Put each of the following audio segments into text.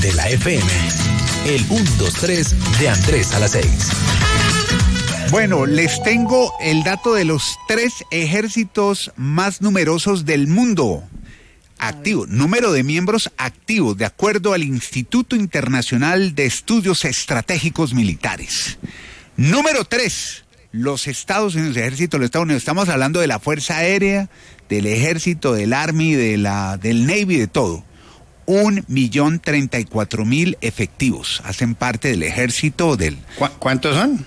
de la FM. El 1, 2, 3 de Andrés a las 6. Bueno, les tengo el dato de los 3 ejércitos más numerosos del mundo. Activo, número de miembros activos, de acuerdo al Instituto Internacional de Estudios Estratégicos Militares. Número 3, los Estados Unidos, ejército de los Estados Unidos. Estamos hablando de la Fuerza Aérea, del Ejército, del Army, del Navy, de todo. 1.034.000 efectivos hacen parte del ejército del... ¿Cuántos son?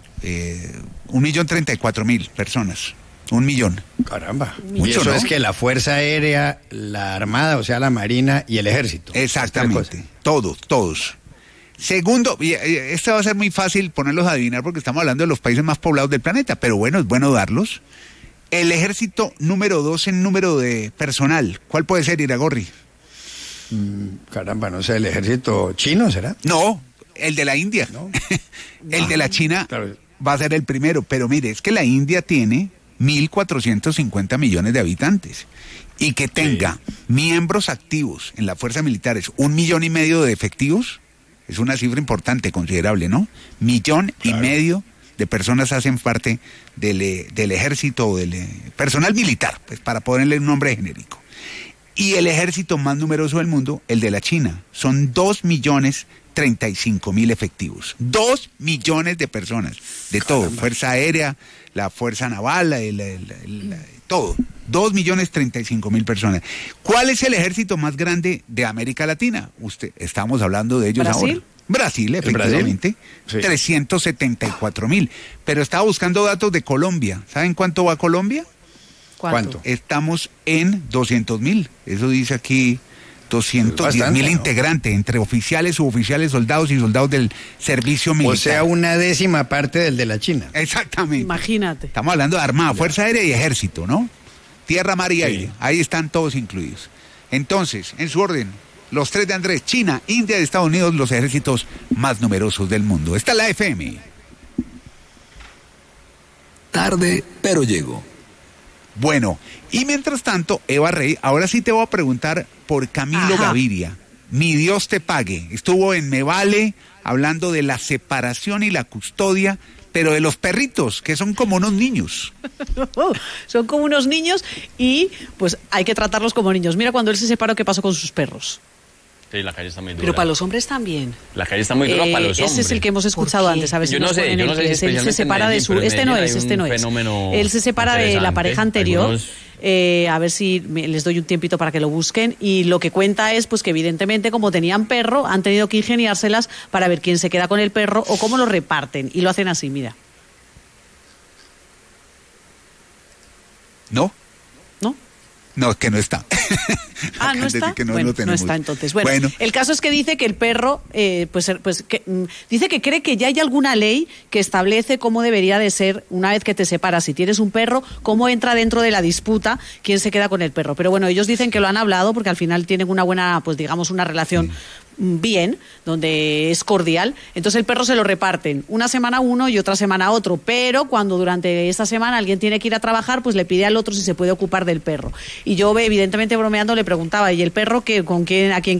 1.034.000 personas. 1 millón. Caramba. Mucho, y eso ¿no? es que la Fuerza Aérea, la Armada, o sea, la Marina y el Ejército. Exactamente. Todos. Segundo, y este va a ser muy fácil ponerlos a adivinar porque estamos hablando de los países más poblados del planeta, pero bueno, es bueno darlos. El ejército número 2 en número de personal. ¿Cuál puede ser, Iragorri? Caramba, no sé, ¿el ejército chino será? No, el de la India. ¿No? El de la China Claro. va a ser el primero, pero mire, es que la India tiene 1.450 millones de habitantes y que tenga miembros activos en las fuerzas militares, 1,5 millones de efectivos, es una cifra importante, considerable, ¿no? 1,5 millones de personas hacen parte del ejército o del personal militar, pues para ponerle un nombre genérico. Y el ejército más numeroso del mundo, el de la China, son 2.035.000 efectivos. 2 millones de personas, de todo, Fuerza Aérea, la Fuerza Naval, todo. 2.035.000 personas. ¿Cuál es el ejército más grande de América Latina? Estamos hablando de ellos ¿Brasil? ahora. Brasil, efectivamente. Brasil? Sí. 374.000. Pero estaba buscando datos de Colombia. ¿Saben cuánto va Colombia? ¿Cuánto? Estamos en 200.000. Eso dice aquí 210.000 bastante, ¿no? integrantes, entre oficiales, suboficiales, soldados y soldados del servicio militar. O sea, 1/10 parte del de la China. Exactamente. Imagínate. Estamos hablando de Armada, Fuerza Aérea y Ejército, ¿no? Tierra, mar y aire. Ahí están todos incluidos. Entonces, en su orden, los 3 de Andrés: China, India y Estados Unidos, los ejércitos más numerosos del mundo. Esta es la FM. Tarde, pero llego. Bueno, y mientras tanto, Eva Rey, ahora sí te voy a preguntar por Camilo Gaviria. Mi Dios te pague. Estuvo en Me Vale hablando de la separación y la custodia, pero de los perritos, que son como unos niños. Son como unos niños y pues hay que tratarlos como niños. Mira cuando él se separó, ¿qué pasó con sus perros? Sí, la calle está muy dura. Pero para los hombres también. La calle está muy dura para los hombres. Ese es el que hemos escuchado antes, a ver si Yo no nos sé, ponen yo el no sé si inglés. Él se especialmente separa en de Medellín, su... pero en Este no Medellín es, hay este un no es. fenómeno Él se separa de la interesante. pareja anterior. Algunos- A ver si les doy un tiempito para que lo busquen. Y lo que cuenta es pues que evidentemente como tenían perro, han tenido que ingeniárselas para ver quién se queda con el perro o cómo lo reparten. Y lo hacen así, mira. ¿No? ¿No? No, es que no está. Ah, ¿no Acaban de está? decir que no Bueno, lo no tenemos. está entonces. Bueno, el caso es que dice que el perro, dice que cree que ya hay alguna ley que establece cómo debería de ser una vez que te separas. Si tienes un perro, cómo entra dentro de la disputa quién se queda con el perro. Pero bueno, ellos dicen que lo han hablado porque al final tienen una buena, pues digamos, una relación bien, donde es cordial. Entonces el perro se lo reparten una semana uno y otra semana otro, pero cuando durante esta semana alguien tiene que ir a trabajar, pues le pide al otro si se puede ocupar del perro. Y yo evidentemente bromeando le preguntaba, ¿y el perro a quién